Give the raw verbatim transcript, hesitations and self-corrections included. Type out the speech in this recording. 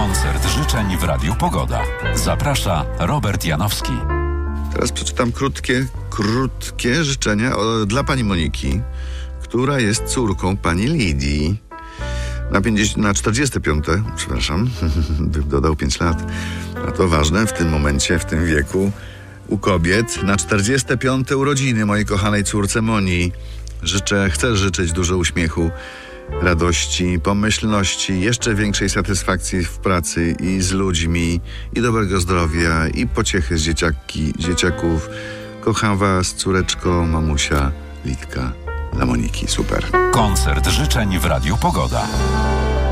Koncert życzeń w Radiu Pogoda. Zaprasza Robert Janowski. Teraz przeczytam krótkie, krótkie życzenia o, dla pani Moniki, która jest córką pani Lidii. Na, pięćdziesiąt, na czterdzieste piąte, przepraszam, dodał pięć lat. A to ważne w tym momencie, w tym wieku u kobiet. Na czterdzieste piąte urodziny mojej kochanej córce Monii życzę, chcę życzyć dużo uśmiechu, radości, pomyślności, jeszcze większej satysfakcji w pracy i z ludźmi, i dobrego zdrowia, i pociechy z dzieciaki, dzieciaków. Kocham was, córeczko, mamusia, Lidka. Dla Moniki, super. Koncert życzeń w Radiu Pogoda.